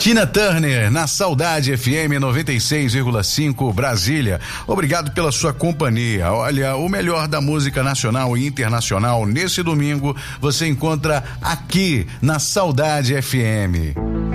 Tina Turner, na Saudade FM 96,5 Brasília. Obrigado pela sua companhia. Olha, o melhor da música nacional e internacional nesse domingo você encontra aqui na Saudade FM.